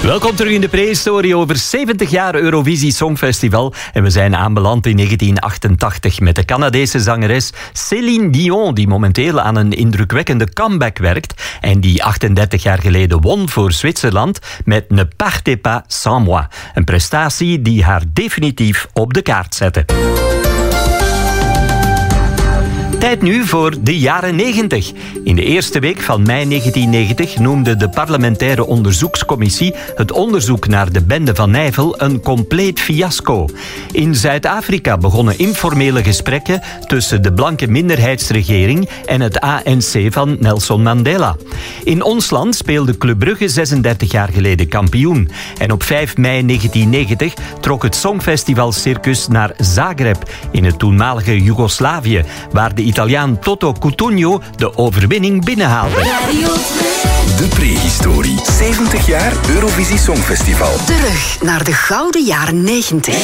Welkom terug in de prehistorie over 70 jaar Eurovisie Songfestival. En we zijn aanbeland in 1988 met de Canadese zangeres Céline Dion, die momenteel aan een indrukwekkende comeback werkt en die 38 jaar geleden won voor Zwitserland met Ne partez pas sans moi. Een prestatie die haar definitief op de kaart zette. Tijd nu voor de jaren 90. In de eerste week van mei 1990 noemde de parlementaire onderzoekscommissie het onderzoek naar de bende van Nijvel een compleet fiasco. In Zuid-Afrika begonnen informele gesprekken tussen de blanke minderheidsregering en het ANC van Nelson Mandela. In ons land speelde Club Brugge 36 jaar geleden kampioen. En op 5 mei 1990 trok het Songfestivalcircus naar Zagreb in het toenmalige Joegoslavië, waar de Italiaan Toto Cutugno de overwinning binnenhaalde. De prehistorie. 70 jaar Eurovisie Songfestival. Terug naar de gouden jaren 90.